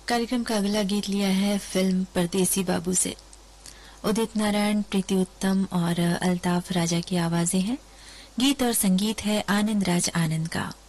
कार्यक्रम का अगला गीत लिया है फिल्म परदेसी बाबू से। उदित नारायण, प्रीति उत्तम और अल्ताफ राजा की आवाजें हैं। गीत और संगीत है आनंद राज आनंद का।